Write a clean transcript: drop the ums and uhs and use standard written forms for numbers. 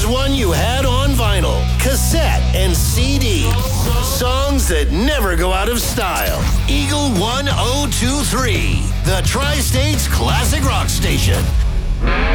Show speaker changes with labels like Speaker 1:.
Speaker 1: one you had on vinyl, cassette, and CD. Songs that never go out of style. Eagle 1023, the Tri-States Classic Rock Station.